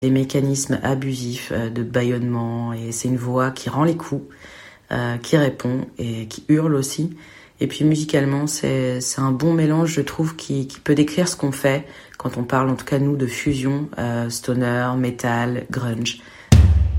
des mécanismes abusifs de bâillonnement, et c'est une voix qui rend les coups, qui répond et qui hurle aussi. Et puis musicalement, c'est un bon mélange, je trouve, qui peut décrire ce qu'on fait quand on parle, en tout cas nous, de fusion, stoner, metal, grunge.